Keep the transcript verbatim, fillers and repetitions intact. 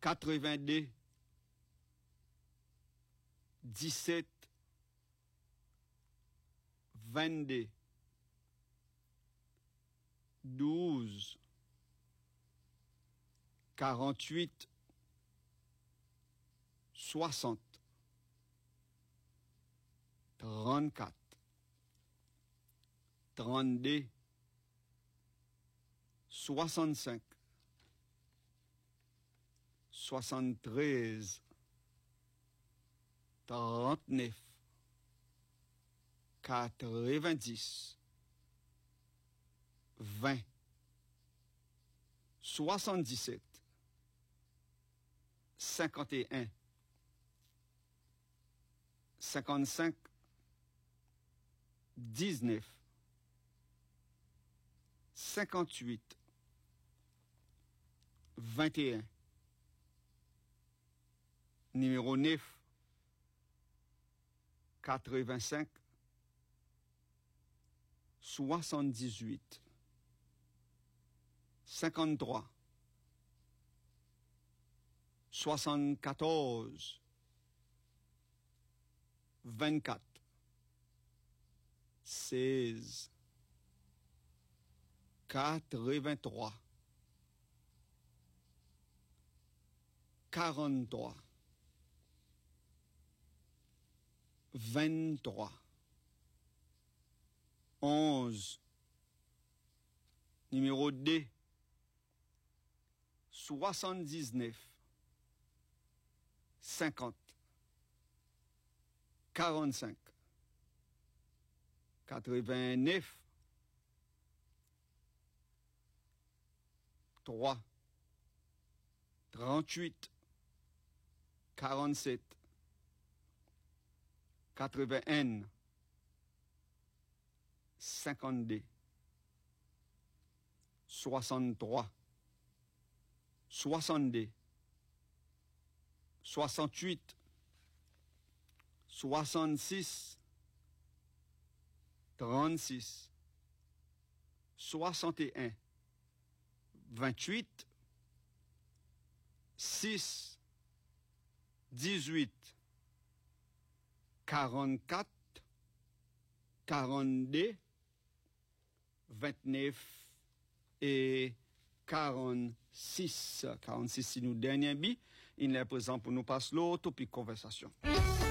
quatre-vingt-deux, dix-sept, vingt-deux, douze, quarante-huit, soixante, trente-quatre, trente-deux, soixante-cinq, soixante-treize, trente-neuf, quatre-vingt-dix, vingt, soixante-dix-sept, cinquante et un, cinquante-cinq, dix-neuf, cinquante-huit, vingt et un, numéro neuf, quatre-vingt-cinq, soixante-dix-huit, cinquante-trois, soixante-quatorze, vingt-quatre, seize, quatre-vingt-trois, quarante-trois, vingt-trois, onze, numéro deux, soixante-dix-neuf, cinquante, quarante-cinq, quatre-vingt-neuf, trois, trente-huit, quarante-sept, quatre-vingt-un, cinquante-deux, soixante-trois, soixante-deux, soixante-huit, soixante-six, trente-six, soixante et un, vingt-huit, six, dix-huit, quarante-quatre, quarante-deux, vingt-neuf et quarante-six. quarante-six, c'est nous dernier bi. Il est présent pour nous passer l'autre puis conversation.